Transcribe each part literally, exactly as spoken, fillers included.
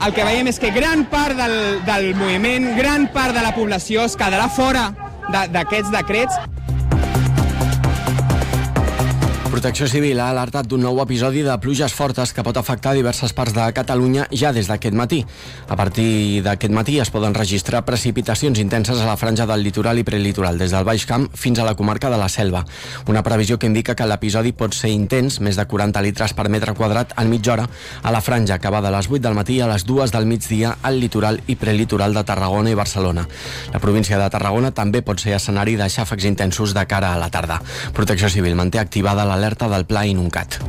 el que veiem és que gran part del, del moviment, gran part de la població es quedarà fora d'aquests decrets. Protecció Civil ha alertat d'un nou episodi de pluges fortes que pot afectar diverses parts de Catalunya ja des d'aquest matí. A partir d'aquest matí es poden registrar precipitacions intenses a la franja del litoral i prelitoral, des del Baix Camp fins a la comarca de la Selva. Una previsió que indica que l'episodi pot ser intens, més de quaranta litres per metre quadrat en mitja hora, a la franja que va de les vuit del matí a les dues del migdia al litoral i prelitoral de Tarragona i Barcelona. La província de Tarragona també pot ser escenari de xàfecs intensos de cara a la tarda. Protecció Civil manté activada l'alerta del Pla Inuncat.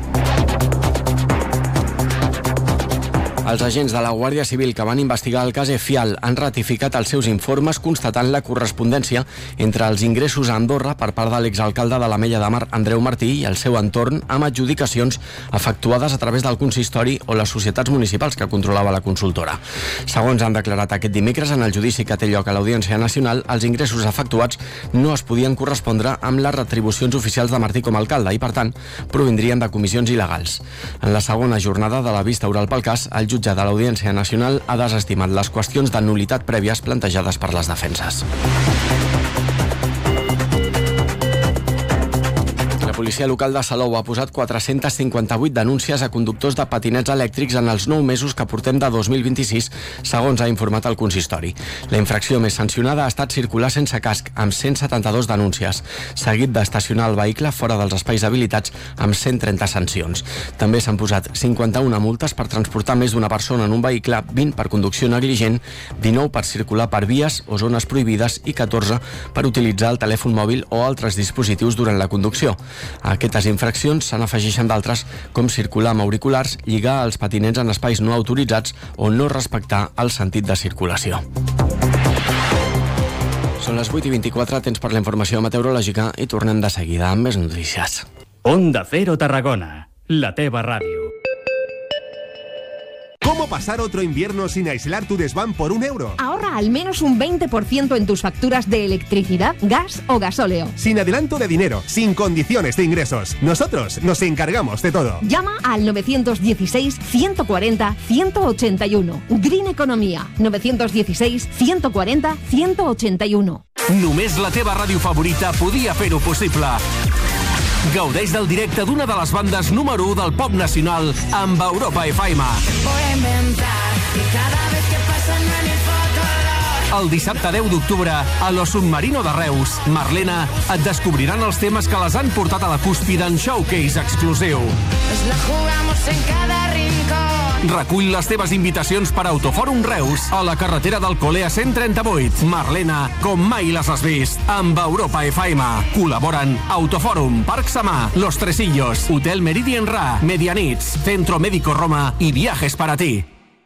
Els agents de la Guàrdia Civil que van investigar el cas EFIAL han ratificat els seus informes constatant la correspondència entre els ingressos a Andorra per part de l'exalcalde de l'Ametlla de Mar, Andreu Martí, i el seu entorn amb adjudicacions efectuades a través del consistori o les societats municipals que controlava la consultora. Segons han declarat aquest dimecres en el judici que té lloc a l'Audiència Nacional, els ingressos efectuats no es podien correspondre amb les retribucions oficials de Martí com a alcalde i, per tant, provindrien de comissions il·legals. En la segona jornada de la vista oral pel cas, el jutge de l'Audiència Nacional ha desestimat les qüestions de nul·litat prèvies plantejades per les defenses. La policia local de Salou ha posat quatre-centes cinquanta-vuit denúncies a conductors de patinets elèctrics en els nou mesos que portem de dos mil vint-i-sis, segons ha informat el consistori. La infracció més sancionada ha estat circular sense casc, amb cent setanta-dos denúncies, seguit d'estacionar el vehicle fora dels espais habilitats, amb cent trenta sancions. També s'han posat cinquanta-una multes per transportar més d'una persona en un vehicle, vint per conducció negligent, dinou per circular per vies o zones prohibides i catorze per utilitzar el telèfon mòbil o altres dispositius durant la conducció. A aquestes infraccions se n'afegeixen d'altres, com circular amb auriculars, lligar els patinets en espais no autoritzats o no respectar el sentit de circulació. Són les vuit i vint-i-quatre, temps per la informació meteorològica i tornem de seguida amb més notícies. Onda Cero Tarragona, la teva ràdio. ¿Cómo pasar otro invierno sin aislar tu desván por un euro? Ahorra al menos un veinte por ciento en tus facturas de electricidad, gas o gasóleo. Sin adelanto de dinero, sin condiciones de ingresos. Nosotros nos encargamos de todo. Llama al nueve uno seis, uno cuatro cero, uno ocho uno. Green Economía. nueve uno seis, uno cuatro cero, uno ocho uno. Només la teva ràdio favorita podia fer-ho possible. Gaudeix del directe d'una de les bandes número u del pop nacional amb Europa F M. El dissabte deu d'octubre, a Lo Submarino de Reus, Marlena, et descobriran els temes que les han portat a la cúspide en showcase exclusiu. Recull les teves invitacions per Autofòrum Reus a la carretera del Colea cent trenta-vuit. Marlena, com mai les has vist, amb Europa F M. Col·laboren Autofòrum, Parc Samà, Los Tresillos, Hotel Meridian Ra, Medianits, Centro Médico Roma i Viajes para ti.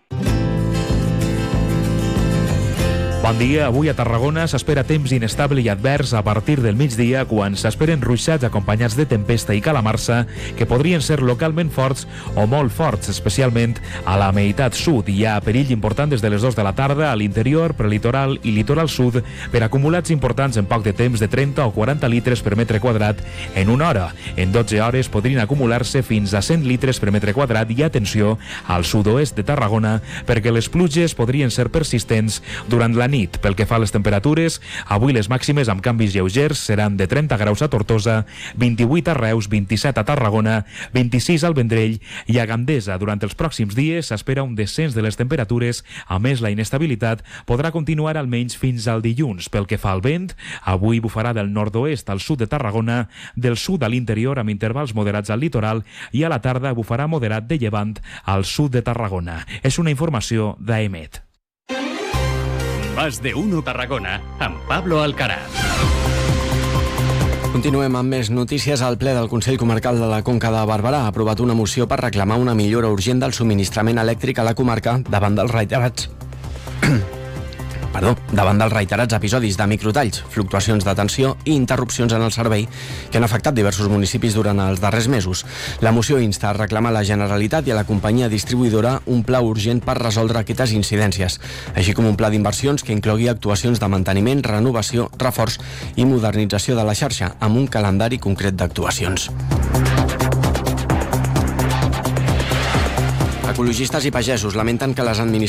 Bon dia. Avui a Tarragona s'espera temps inestable i advers a partir del migdia, quan s'esperen ruixats acompanyats de tempesta i calamarsa que podrien ser localment forts o molt forts, especialment a la meitat sud. Hi ha perill important des de les dues de la tarda a l'interior, prelitoral i litoral sud per acumulats importants en poc de temps de trenta o quaranta litres per metre quadrat en una hora. En dotze hores podrien acumular-se fins a cent litres per metre quadrat i atenció al sud-oest de Tarragona perquè les pluges podrien ser persistents durant la nit. Pel que fa a les temperatures, avui les màximes amb canvis lleugers seran de trenta graus a Tortosa, vint-i-vuit a Reus, vint-i-set a Tarragona, vint-i-sis al Vendrell i a Gandesa. Durant els pròxims dies s'espera un descens de les temperatures. A més, la inestabilitat podrà continuar almenys fins al dilluns. Pel que fa al vent, avui bufarà del nord-oest al sud de Tarragona, del sud a l'interior amb intervals moderats al litoral i a la tarda bufarà moderat de llevant al sud de Tarragona. És una informació d'A E M E T. Más de uno Tarragona, amb Pablo Alcaraz. Continuem amb més notícies. El ple del Consell Comarcal de la Conca de Barberà ha aprovat una moció per reclamar una millora urgent del subministrament elèctric a la comarca davant dels reiterats Perdó, davant dels reiterats episodis de microtalls, fluctuacions de tensió i interrupcions en el servei que han afectat diversos municipis durant els darrers mesos. La moció insta a reclamar a la Generalitat i a la companyia distribuïdora un pla urgent per resoldre aquestes incidències, així com un pla d'inversions que inclogui actuacions de manteniment, renovació, reforç i modernització de la xarxa, amb un calendari concret d'actuacions. Ecologistes i pagesos lamenten que les administracions